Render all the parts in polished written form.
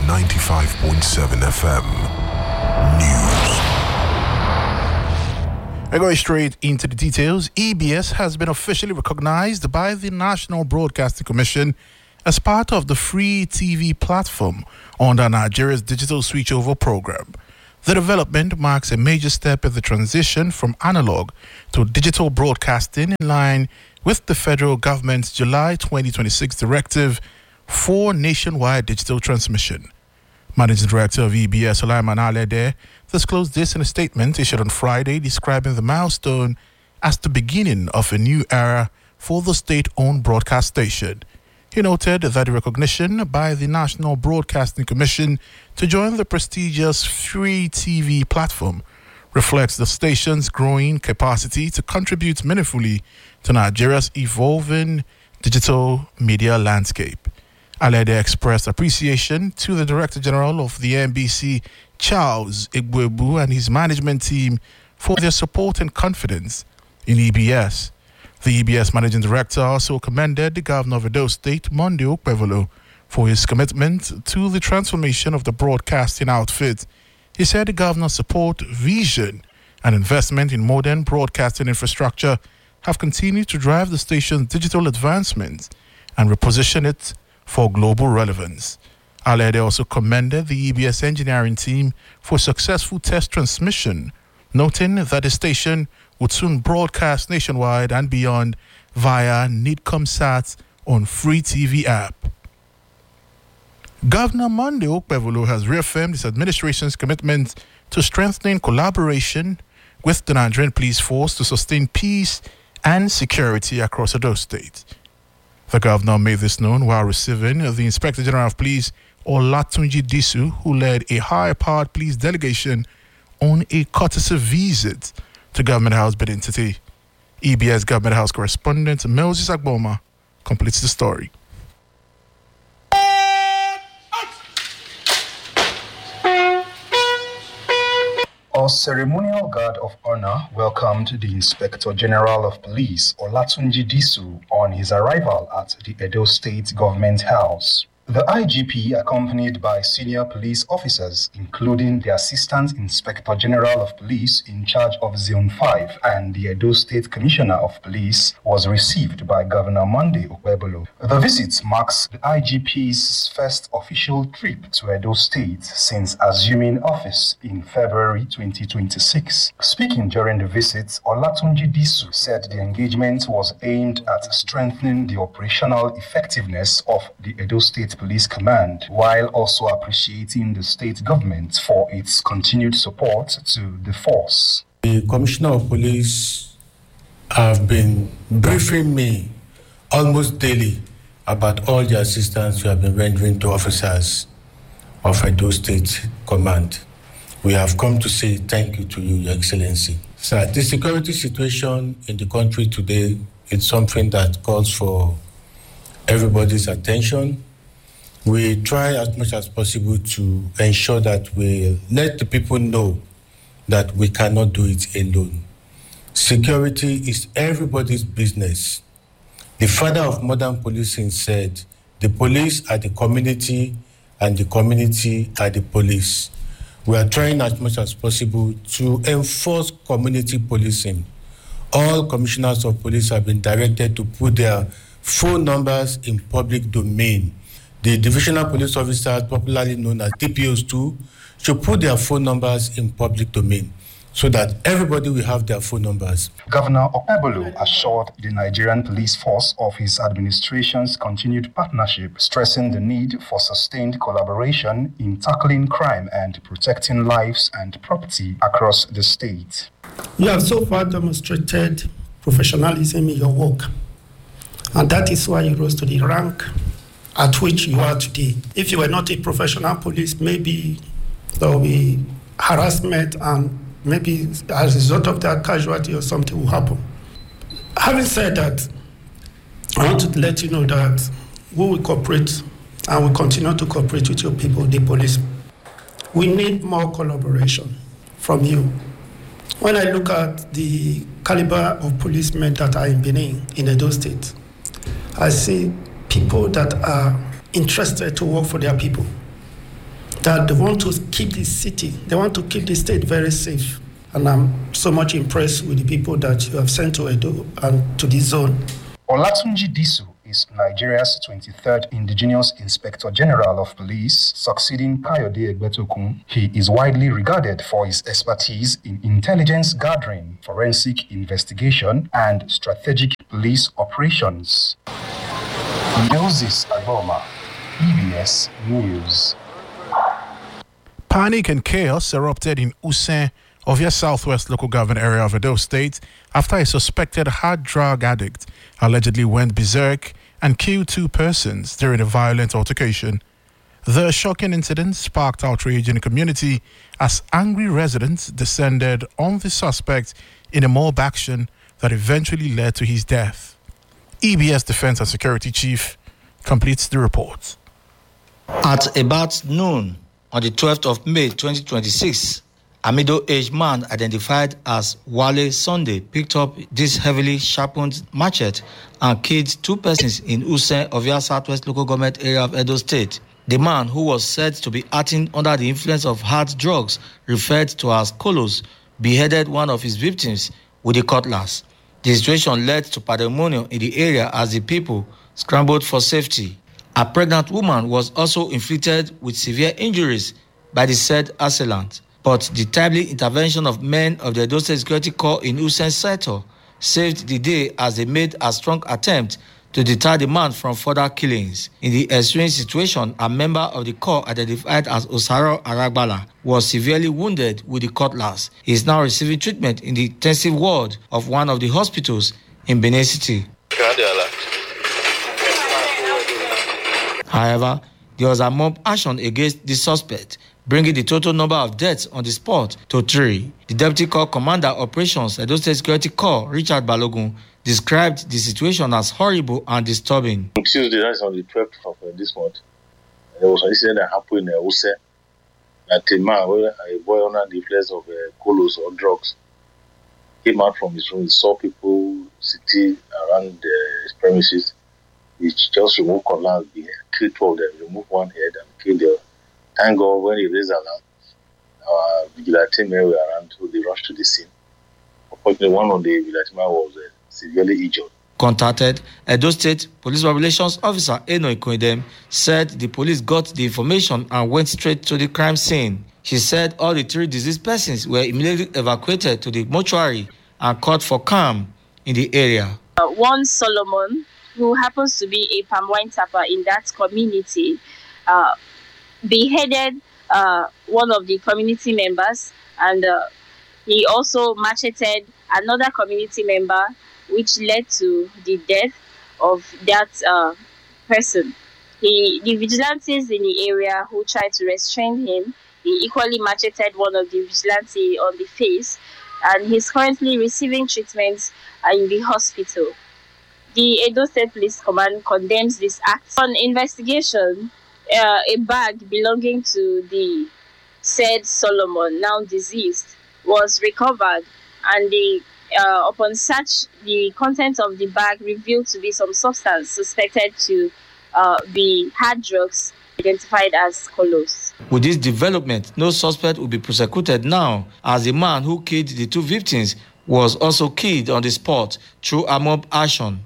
95.7 FM. News. Going straight into the details, EBS has been officially recognized by the National Broadcasting Commission as part of the free TV platform under Nigeria's digital switchover program. The development marks a major step in the transition from analog to digital broadcasting in line with the federal government's July 2026 directive for nationwide digital transmission. Managing Director of EBS, Sulaiman Alede, disclosed this in a statement issued on Friday describing the milestone as the beginning of a new era for the state-owned broadcast station. He noted that the recognition by the National Broadcasting Commission to join the prestigious free TV platform reflects the station's growing capacity to contribute meaningfully to Nigeria's evolving digital media landscape. Alede expressed appreciation to the Director General of the NBC, Charles Igwebu, and his management team for their support and confidence in EBS. The EBS Managing Director also commended the Governor of Edo State, Monday Okpebholo, for his commitment to the transformation of the broadcasting outfit. He said the Governor's support, vision, and investment in modern broadcasting infrastructure have continued to drive the station's digital advancements and reposition it for global relevance. Alede also commended the EBS engineering team for successful test transmission, noting that the station would soon broadcast nationwide and beyond via Nidcomsat on Free TV app. Governor Monday Okpebholo has reaffirmed his administration's commitment to strengthening collaboration with the Nigerian police force to sustain peace and security across Edo State. The governor made this known while receiving the Inspector General of Police, Olatunji Disu, who led a high-powered police delegation on a courtesy visit to Government House Benin City. EBS Government House correspondent Moses Agboma completes the story. A ceremonial guard of honor welcomed the Inspector General of Police, Olatunji Disu, on his arrival at the Edo State Government House. The IGP, accompanied by senior police officers, including the Assistant Inspector General of Police in charge of Zone 5 and the Edo State Commissioner of Police, was received by Governor Monday Okpebholo. The visit marks the IGP's first official trip to Edo State since assuming office in February 2026. Speaking during the visit, Olatunji Disu said the engagement was aimed at strengthening the operational effectiveness of the Edo State Police Command, while also appreciating the state government for its continued support to the force. The Commissioner of Police have been briefing me almost daily about all the assistance we have been rendering to officers of Edo State Command. We have come to say thank you to you, Your Excellency. Sir, the security situation in the country today is something that calls for everybody's attention. We try as much as possible to ensure that we let the people know that we cannot do it alone. Security is everybody's business. The father of modern policing said, the police are the community and the community are the police. We are trying as much as possible to enforce community policing. All commissioners of police have been directed to put their phone numbers in public domain. The divisional police officers, popularly known as DPOs too, should put their phone numbers in public domain so that everybody will have their phone numbers. Governor Okpebholo assured the Nigerian police force of his administration's continued partnership, stressing the need for sustained collaboration in tackling crime and protecting lives and property across the state. You have so far demonstrated professionalism in your work, and that is why you rose to the rank at which you are today. If you were not a professional police, maybe there will be harassment and maybe as a result of that, casualty or something will happen. Having said that, I want to let you know that we will cooperate and we continue to cooperate with your people, the police. We need more collaboration from you. When I look at the caliber of policemen that are in Benin, in Edo State, I see people that are interested to work for their people. that they want to keep the city, they want to keep the state very safe. And I'm so much impressed with the people that you have sent to Edo and to the zone. Olatunji Disu is Nigeria's 23rd Indigenous Inspector General of Police, succeeding Kayode Egbetokun. He is widely regarded for his expertise in intelligence gathering, forensic investigation, and strategic police operations. Moses Agboma, EBS News. Panic and chaos erupted in Usen, Ovia Southwest local government area of Edo State, after a suspected hard drug addict allegedly went berserk and killed 2 persons during a violent altercation. The shocking incident sparked outrage in the community as angry residents descended on the suspect in a mob action that eventually led to his death. EBS Defense and Security Chief completes the report. At about noon on the 12th of May 2026, a middle-aged man identified as Wale Sunday picked up this heavily sharpened machete and killed 2 persons in Usen, Ovia Southwest local government area of Edo State. The man, who was said to be acting under the influence of hard drugs referred to as kolos, beheaded one of his victims with a cutlass. The situation led to pandemonium in the area as the people scrambled for safety. A pregnant woman was also inflicted with severe injuries by the said assailant. But the timely intervention of men of the Edo State Security Corps in Usen sector saved the day as they made a strong attempt to deter the man from further killings. In the ensuing situation, a member of the corps identified as Osaro Aragbala was severely wounded with the cutlass. He is now receiving treatment in the intensive ward of one of the hospitals in Benin City. However, there was a mob action against the suspect, bringing the total number of deaths on the spot to 3. The Deputy Corps Commander Operations, Edo State Security Corps, Richard Balogun, described the situation as horrible and disturbing. On Tuesday, that's on the 12th of this month, there was an incident that happened in Use that a man, a boy under the influence of kolos or drugs, came out from his room. He saw people sitting around his premises. He just removed cutlass, killed 2 of them, removed one head and killed the other. Thank God, when he raised alarm, our vigilante men were around, so they rushed to the scene. Unfortunately, one of the vigilante men was severely injured. Contacted, Edo State Police Relations Officer Eno Ikoidem said the police got the information and went straight to the crime scene. She said all the 3 deceased persons were immediately evacuated to the mortuary and called for calm in the area. One Solomon, who happens to be a palm wine tapper in that community, beheaded one of the community members, and he also macheted another community member, which led to the death of that person. The vigilantes in the area who tried to restrain him, he equally macheted one of the vigilantes on the face, and he's currently receiving treatment in the hospital. The Edo State Police Command condemns this act. On investigation, a bag belonging to the said Solomon, now deceased, was recovered, and upon search, the content of the bag revealed to be some substance suspected to be hard drugs identified as kolos. With this development, no suspect will be prosecuted now, as the man who killed the 2 victims was also killed on the spot through a mob action.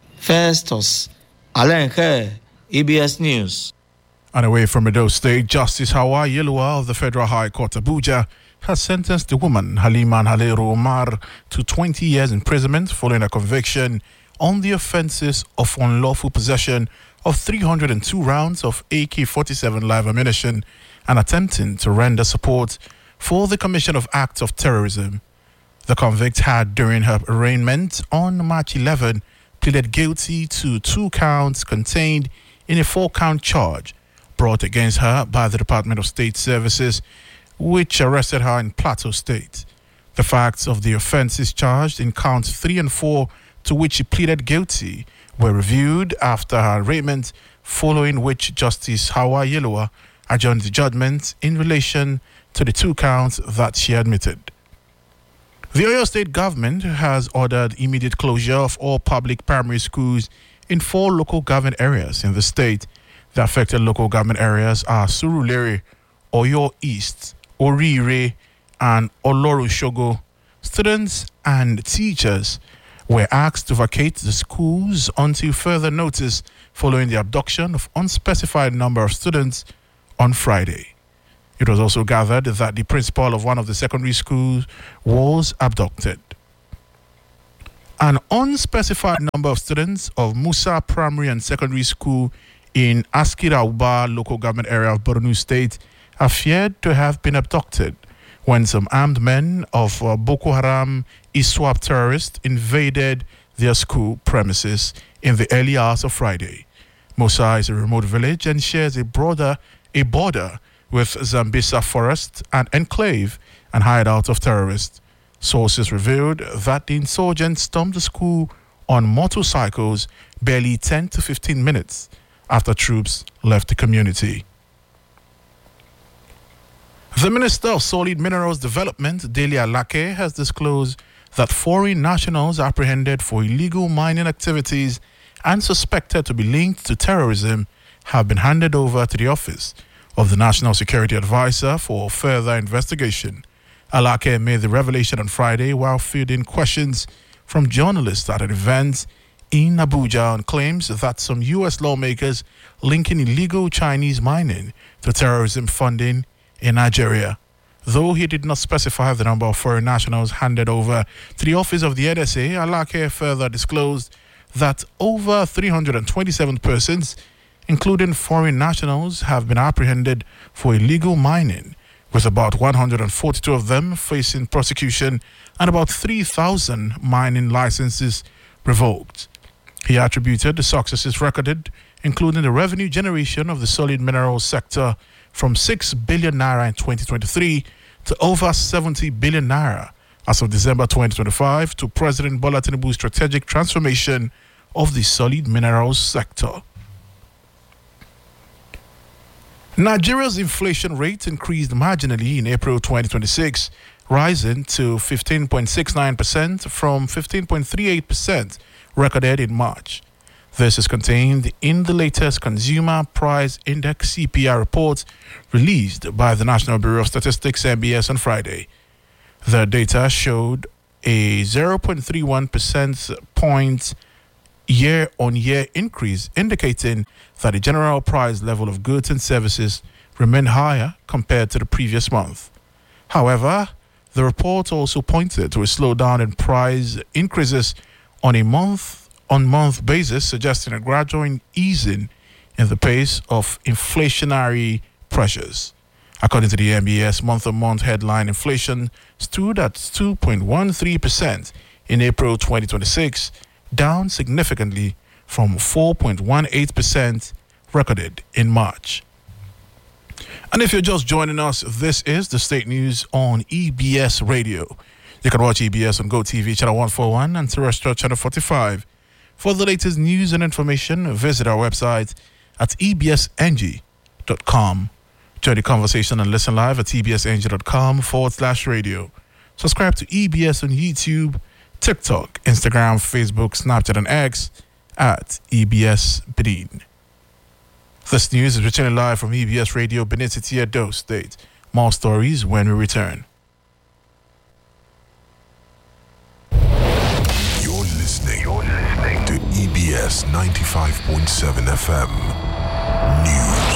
Festus Alenke, EBS News. And away from Edo State, Justice Hawa Yelua of the Federal High Court Abuja has sentenced the woman Haliman Haleru Omar to 20 years imprisonment following a conviction on the offences of unlawful possession of 302 rounds of AK-47 live ammunition and attempting to render support for the commission of acts of terrorism. The convict had, during her arraignment on March 11, pleaded guilty to 2 counts contained in a 4-count charge brought against her by the Department of State Services, which arrested her in Plateau State. The facts of the offences charged in counts 3 and 4, to which she pleaded guilty, were reviewed after her arraignment, following which Justice Hawa Yelua adjourned the judgment in relation to the 2 counts that she admitted. The Oyo State government has ordered immediate closure of all public primary schools in 4 local government areas in the state. The affected local government areas are Surulere, Oyo East, Orire, and Oloroshogo, students and teachers were asked to vacate the schools until further notice following the abduction of unspecified number of students on Friday. It was also gathered that the principal of one of the secondary schools was abducted. An unspecified number of students of Musa Primary and Secondary School in Askira Uba local government area of Borno State are feared to have been abducted when some armed men of Boko Haram ISWAP terrorists invaded their school premises in the early hours of Friday. Musa is a remote village and shares a border with Zambisa Forest, an enclave and hideout of terrorists. Sources revealed that the insurgents stormed the school on motorcycles barely 10 to 15 minutes after troops left the community. The Minister of Solid Minerals Development, Dele Alake, has disclosed that foreign nationals apprehended for illegal mining activities and suspected to be linked to terrorism have been handed over to the office of the National Security Advisor for further investigation. Alake made the revelation on Friday while fielding questions from journalists at an event in Abuja on claims that some U.S. lawmakers linking illegal Chinese mining to terrorism funding in Nigeria. Though he did not specify the number of foreign nationals handed over to the office of the NSA, Alake further disclosed that over 327 persons, including foreign nationals, have been apprehended for illegal mining, with about 142 of them facing prosecution and about 3,000 mining licenses revoked. He attributed the successes recorded, including the revenue generation of the solid minerals sector, from 6 billion naira in 2023 to over 70 billion naira as of December 2025 to President Bola Tinubu's strategic transformation of the solid minerals sector. Nigeria's inflation rate increased marginally in April 2026, rising to 15.69% from 15.38% recorded in March. This is contained in the latest Consumer Price Index CPI report released by the National Bureau of Statistics NBS on Friday. The data showed a 0.31% point year-on-year increase, indicating that the general price level of goods and services remained higher compared to the previous month. However, the report also pointed to a slowdown in price increases on a month-on-month basis, suggesting a gradual easing in the pace of inflationary pressures. According to the NBS, month-on-month headline inflation stood at 2.13% in April 2026, down significantly from 4.18% recorded in March. And if you're just joining us, this is the State News on EBS Radio. You can watch EBS on GoTV Channel 141 and Terrestrial Channel 45. For the latest news and information, visit our website at ebsng.com. Join the conversation and listen live at ebsng.com/radio. Subscribe to EBS on YouTube, TikTok, Instagram, Facebook, Snapchat, and X at EBS Benin. This news is returning live from EBS Radio, Benin City, Edo State. More stories when we return. You're listening to EBS 95.7 FM News.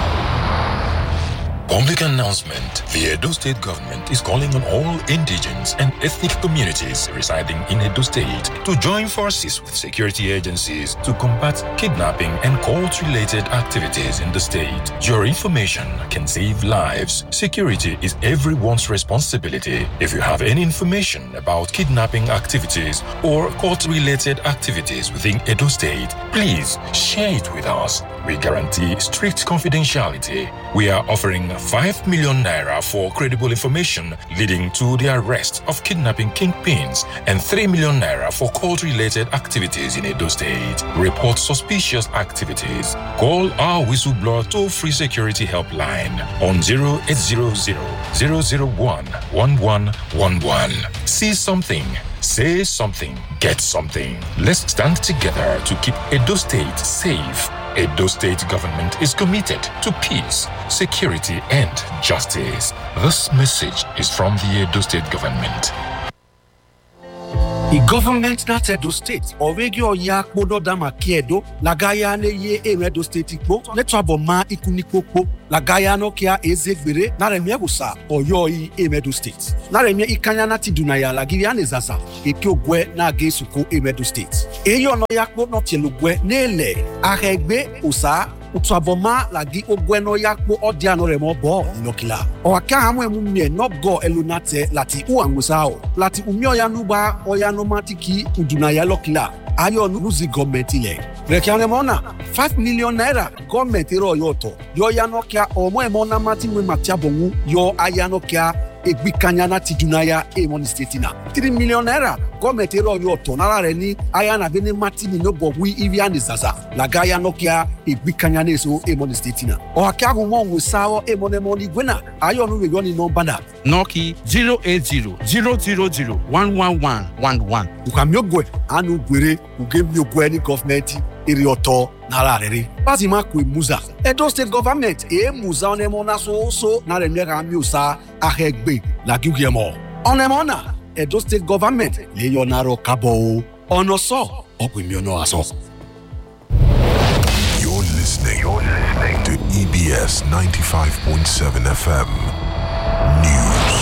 Public announcement. The Edo State government is calling on all indigenous and ethnic communities residing in Edo State to join forces with security agencies to combat kidnapping and cult-related activities in the state. Your information can save lives. Security is everyone's responsibility. If you have any information about kidnapping activities or cult-related activities within Edo State, please share it with us. We guarantee strict confidentiality. We are offering 5 million naira for credible information leading to the arrest of kidnapping kingpins and 3 million naira for cult-related activities in Edo State. Report suspicious activities. Call our whistleblower toll-free security helpline on 0800-001-1111. See something. Say something. Get something. Let's stand together to keep Edo State safe Edo State government is committed to peace, security, and justice. This message is from the Edo State government. The government not Edo State already oya kodo dama kiedo lagaya ne ye Edo State ikpo letwabo ma ikunikoko lagaya no kia ezegbere na remia gusa oyo yi Edo State na remia ikanya na tidunaya lagiria nezaza ekiogwe na gesuko Edo State eyo no yakpo no tielugwe nele aregbe usa utwaboma lagi ogwe no yakpo odiano remo bo nokila owaka hamu emumie nobgo elunate lati uangusao lati umio ya nuba oya no matiki udunaya lokila ayo nuzi government ile rekiane mona 5 million naira government ro yoto yo ya nokia omo emona mati we matiabongu yo aya nokia egbikanya na tidunaya Emoni State na 3 million naira government ro yoto nara re ni aya na bene mati ni no bogwi ivia ni zaza lagaya nokia egbikanya na so Emoni State na o akia go mo sawo Emoni money gwena ayo no we yo ni number na Noki 080-000-11111. Ukamyogwe anu gwere ugemyogwe ni government irioto nalarere bazima kwe muza Edo State government muza onemona so na remega miusa ahegbe la giugiemo onemona Edo State government le yonaro kabo onoso okwimiono aso. You're listening to EBS 95.7 FM News.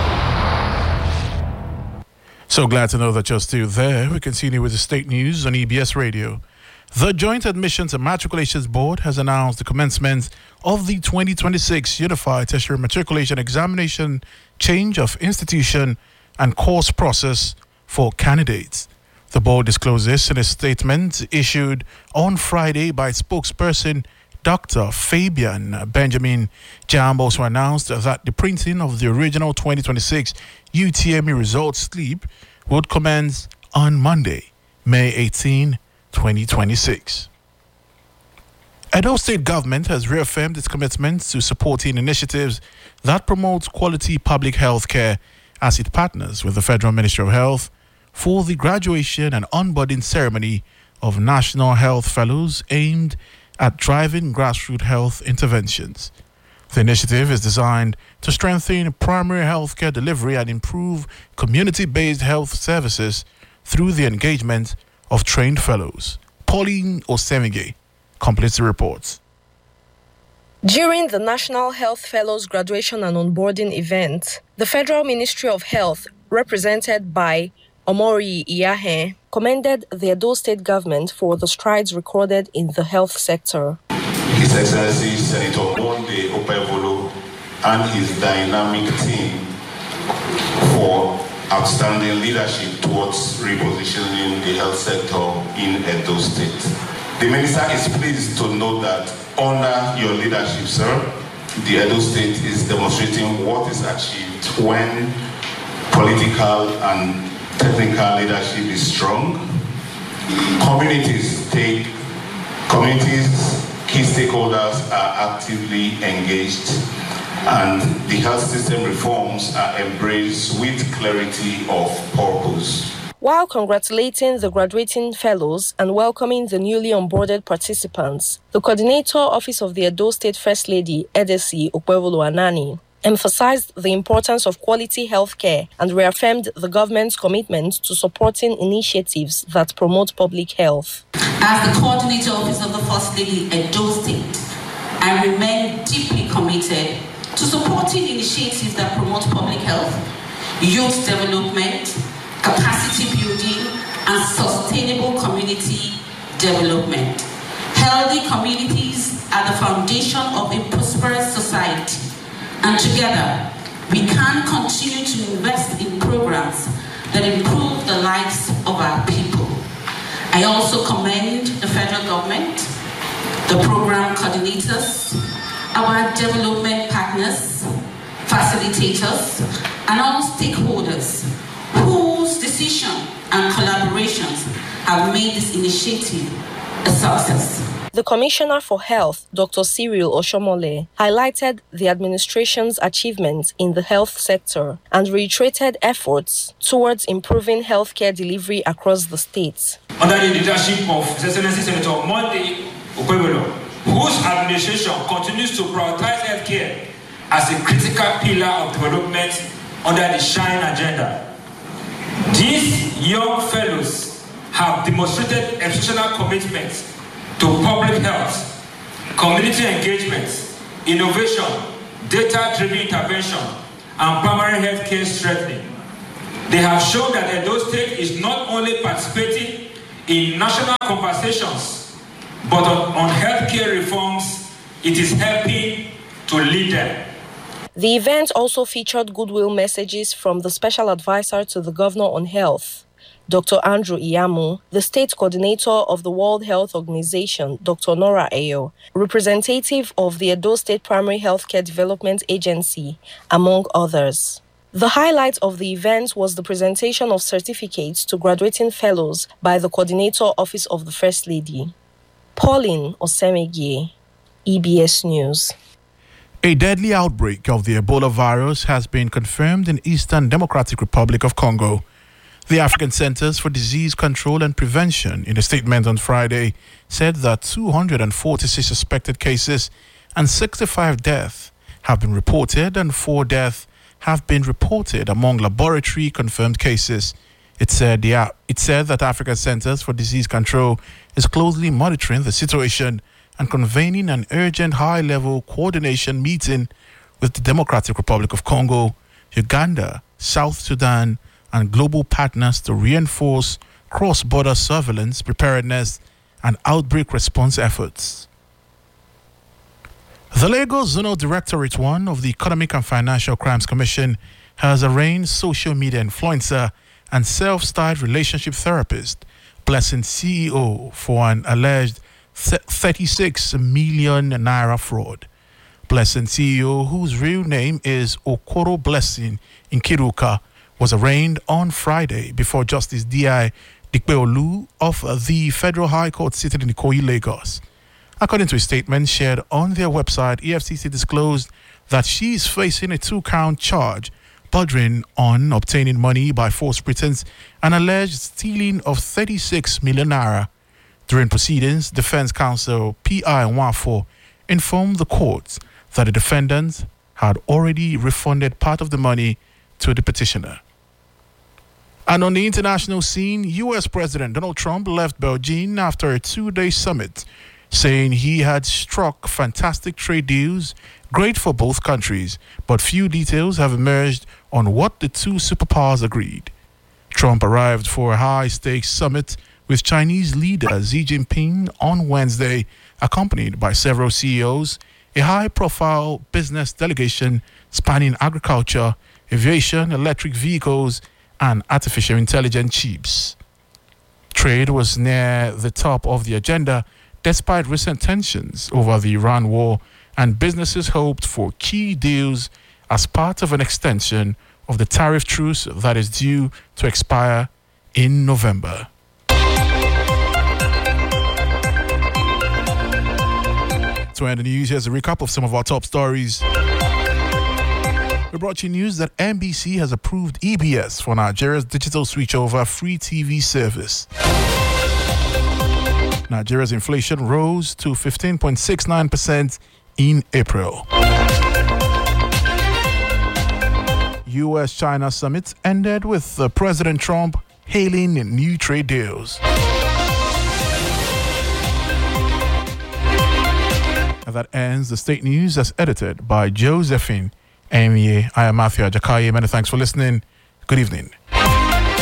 So glad to know that you're still there. We continue with the state news on EBS Radio. The Joint Admissions and Matriculations Board has announced the commencement of the 2026 Unified Tertiary Matriculation Examination change of institution and course process for candidates. The board disclosed this in a statement issued on Friday by spokesperson Dr. Fabian Benjamin. JAMB also announced that the printing of the original 2026 UTME results slip would commence on Monday, May 18, 2026. Edo State government has reaffirmed its commitment to supporting initiatives that promote quality public health care as it partners with the Federal Ministry of Health for the graduation and onboarding ceremony of National Health Fellows aimed at driving grassroots health interventions. The initiative is designed to strengthen primary health care delivery and improve community-based health services through the engagement of trained fellows. Pauline Osemige completes the report. During the National Health Fellows graduation and onboarding event, the Federal Ministry of Health, represented by Omori Iyahe, commended the Edo State government for the strides recorded in the health sector. His Excellency Senator Monde Opevolo and his dynamic team for outstanding leadership towards repositioning the health sector in Edo State. The Minister is pleased to note that under your leadership, sir, the Edo State is demonstrating what is achieved when political and technical leadership is strong. Communities, key stakeholders are actively engaged, and the health system reforms are embraced with clarity of purpose. While congratulating the graduating fellows and welcoming the newly onboarded participants, the Coordinator Office of the Edo State First Lady, Edesi Okwevolo Anani, emphasized the importance of quality healthcare and reaffirmed the government's commitment to supporting initiatives that promote public health. As the Coordinator Office of the First Lady, Edo State, I remain deeply committed to supporting initiatives that promote public health, youth development, capacity building, and sustainable community development. Healthy communities are the foundation of a prosperous society, and together we can continue to invest in programs that improve the lives of our people. I also commend the federal government, the program coordinators, our development partners, facilitators, and all stakeholders whose decision and collaborations have made this initiative a success. The Commissioner for Health, Dr. Cyril Oshomole, highlighted the administration's achievements in the health sector and reiterated efforts towards improving healthcare delivery across the states. Under the leadership of His Excellency Senator Monde Okpebholo, whose administration continues to prioritize healthcare as a critical pillar of development under the SHINE agenda. These young fellows have demonstrated exceptional commitment to public health, community engagement, innovation, data-driven intervention, and primary healthcare strengthening. They have shown that Edo State is not only participating in national conversations, but on healthcare reforms, it is helping to lead them. The event also featured goodwill messages from the Special Advisor to the Governor on Health, Dr. Andrew Iyamu, the State Coordinator of the World Health Organization, Dr. Nora Ayo, representative of the Edo State Primary Healthcare Development Agency, among others. The highlight of the event was the presentation of certificates to graduating fellows by the Coordinator Office of the First Lady. Pauline Osemegye, EBS News. A deadly outbreak of the Ebola virus has been confirmed in Eastern Democratic Republic of Congo. The African Centers for Disease Control and Prevention, in a statement on Friday, said that 246 suspected cases and 65 deaths have been reported, and 4 deaths have been reported among laboratory-confirmed cases. It said that African Centers for Disease Control is closely monitoring the situation and convening an urgent high-level coordination meeting with the Democratic Republic of Congo, Uganda, South Sudan, and global partners to reinforce cross-border surveillance, preparedness, and outbreak response efforts. The Lagos Zonal Directorate 1 of the Economic and Financial Crimes Commission has arraigned social media influencer and self-styled relationship therapist, Blessing CEO, for an alleged 36 million naira fraud. Blessing CEO, whose real name is Okoro Blessing Nkiruka, was arraigned on Friday before Justice D.I. Dikpeolu of the Federal High Court sitting in Ikoyi, Lagos. According to a statement shared on their website, EFCC disclosed that she is facing a 2-count charge bordering on obtaining money by false pretense and alleged stealing of 36 million naira. During proceedings, Defense Counsel P.I. Nwafo informed the court that the defendants had already refunded part of the money to the petitioner. And on the international scene, U.S. President Donald Trump left Beijing after a 2-day summit, saying he had struck fantastic trade deals, great for both countries, but few details have emerged on what the two superpowers agreed. Trump arrived for a high-stakes summit with Chinese leader Xi Jinping on Wednesday, accompanied by several CEOs, a high-profile business delegation spanning agriculture, aviation, electric vehicles, and artificial intelligence chips. Trade was near the top of the agenda despite recent tensions over the Iran war, and businesses hoped for key deals as part of an extension of the tariff truce that is due to expire in November. To end the news, here's a recap of some of our top stories. We brought you news that NBC has approved EBS for Nigeria's digital switchover free TV service. Nigeria's inflation rose to 15.69% in April. U.S.-China summit ended with President Trump hailing new trade deals. And that ends the state news as edited by Josephine Emie. I am Matthew Ajakaye. Many thanks for listening. Good evening.